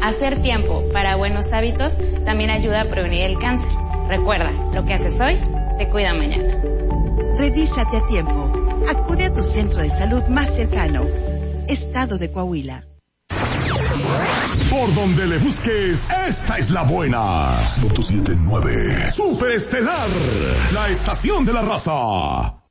Hacer tiempo para buenos hábitos también ayuda a prevenir el cáncer. Recuerda, lo que haces hoy te cuida mañana. Revísate a tiempo. Acude a tu centro de salud más cercano. Estado de Coahuila. Por donde le busques, esta es la buena. 107.9. Superestelar, la estación de la raza.